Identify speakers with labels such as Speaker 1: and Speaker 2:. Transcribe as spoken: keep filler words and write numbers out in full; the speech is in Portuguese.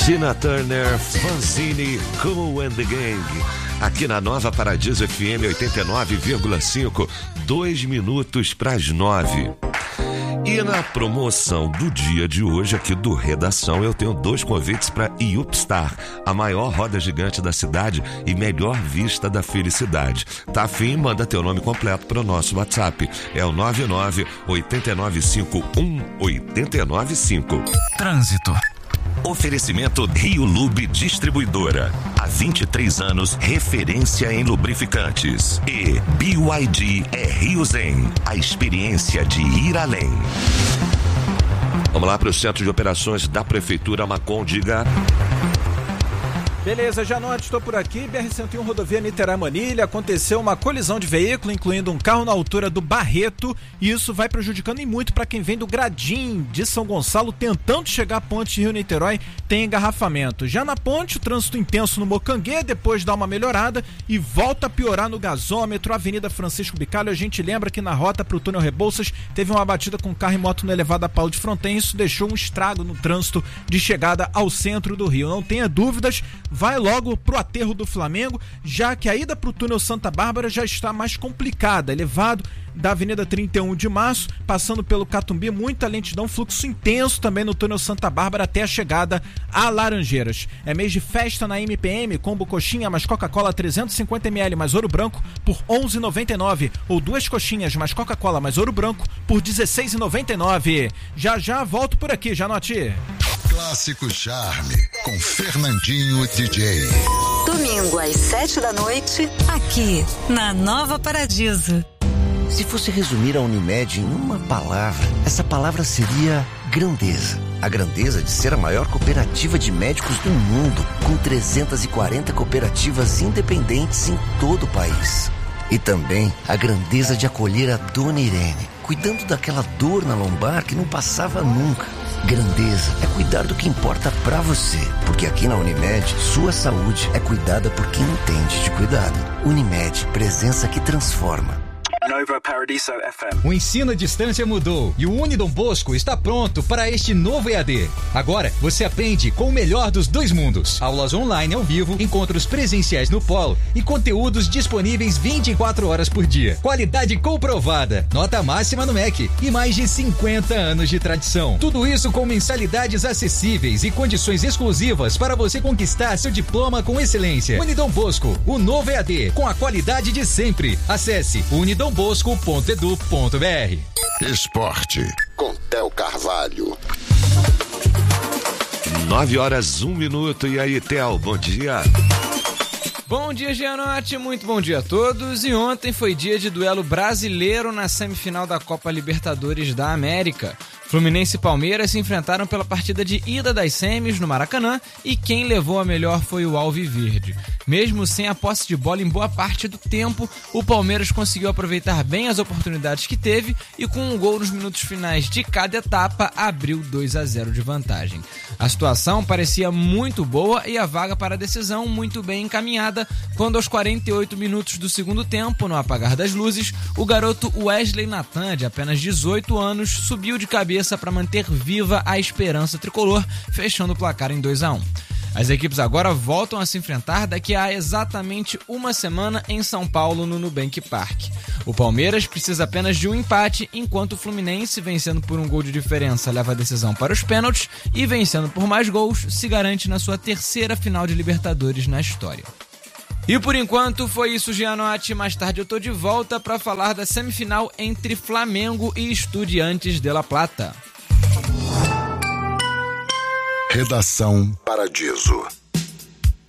Speaker 1: Tina Turner, Fanzine, Cool and the Gang. Aqui na Nova Paradiso F M oitenta e nove vírgula cinco, dois minutos para as nove. E na promoção do dia de hoje aqui do Redação, eu tenho dois convites para Yupstar, a maior roda gigante da cidade e melhor vista da felicidade. Tá afim? Manda teu nome completo para o nosso WhatsApp. É o nove nove oito nove cinco um oito nove cinco.
Speaker 2: Trânsito.
Speaker 1: Oferecimento Rio Lube Distribuidora. Há vinte e três anos, referência em lubrificantes. E B Y D é Rio Zen, a experiência de ir além. Vamos lá para o Centro de Operações da Prefeitura Macon, diga.
Speaker 3: Beleza, Janote, estou por aqui, B R cento e um, rodovia Niterói-Manilha, aconteceu uma colisão de veículo, incluindo um carro na altura do Barreto, e isso vai prejudicando e muito para quem vem do Gradim, de São Gonçalo, tentando chegar à ponte Rio-Niterói, tem engarrafamento. Já na ponte, o trânsito intenso no Mocanguê, depois dá uma melhorada e volta a piorar no gasômetro, Avenida Francisco Bicalho. A gente lembra que na rota para o túnel Rebouças teve uma batida com carro e moto no elevado a Paulo de Fronten, isso deixou um estrago no trânsito de chegada ao centro do Rio. Não tenha dúvidas, vai logo pro aterro do Flamengo, já que a ida pro túnel Santa Bárbara já está mais complicada, elevado da Avenida trinta e um de Março, passando pelo Catumbi, muita lentidão, fluxo intenso também no túnel Santa Bárbara até a chegada a Laranjeiras. É mês de festa na M P M, combo coxinha mais Coca-Cola trezentos e cinquenta mililitros mais ouro branco por onze reais e noventa e nove centavos, ou duas coxinhas mais Coca-Cola mais ouro branco por dezesseis reais e noventa e nove centavos. Já já volto por aqui, Janote.
Speaker 4: Clássico Charme, com Fernandinho D J.
Speaker 5: Domingo às sete da noite, aqui na Nova Paradiso.
Speaker 6: Se fosse resumir a Unimed em uma palavra, essa palavra seria grandeza. A grandeza de ser a maior cooperativa de médicos do mundo, com trezentas e quarenta cooperativas independentes em todo o país. E também a grandeza de acolher a Dona Irene, cuidando daquela dor na lombar que não passava nunca. Grandeza é cuidar do que importa pra você, porque aqui na Unimed, sua saúde é cuidada por quem entende de cuidado. Unimed, presença que transforma.
Speaker 7: Nova Paradiso F M.
Speaker 2: O ensino à distância mudou e o Unidom Bosco está pronto para este novo E A D. Agora você aprende com o melhor dos dois mundos. Aulas online ao vivo, encontros presenciais no polo e conteúdos disponíveis vinte e quatro horas por dia. Qualidade comprovada, nota máxima no M E C e mais de cinquenta anos de tradição. Tudo isso com mensalidades acessíveis e condições exclusivas para você conquistar seu diploma com excelência. Unidom Bosco, o novo E A D com a qualidade de sempre. Acesse unidom bosco ponto edu ponto br.
Speaker 4: Esporte, com Theo Carvalho.
Speaker 1: Nove horas, um minuto. E aí, Theo, bom dia.
Speaker 8: Bom dia, Gianotti, muito bom dia a todos. E ontem foi dia de duelo brasileiro na semifinal da Copa Libertadores da América. Fluminense e Palmeiras se enfrentaram pela partida de ida das semis no Maracanã e quem levou a melhor foi o Alviverde. Mesmo sem a posse de bola em boa parte do tempo, o Palmeiras conseguiu aproveitar bem as oportunidades que teve e com um gol nos minutos finais de cada etapa abriu dois a zero de vantagem. A situação parecia muito boa e a vaga para a decisão muito bem encaminhada quando aos quarenta e oito minutos do segundo tempo, no apagar das luzes, o garoto Wesley Natan, de apenas dezoito anos, subiu de cabeça para manter viva a esperança tricolor, fechando o placar em dois a um. As equipes agora voltam a se enfrentar daqui a exatamente uma semana em São Paulo, no Nubank Park. O Palmeiras precisa apenas de um empate, enquanto o Fluminense, vencendo por um gol de diferença, leva a decisão para os pênaltis e, vencendo por mais gols, se garante na sua terceira final de Libertadores na história. E por enquanto foi isso, Gianotti. Mais tarde eu tô de volta para falar da semifinal entre Flamengo e Estudiantes de La Plata.
Speaker 4: Redação Paradiso.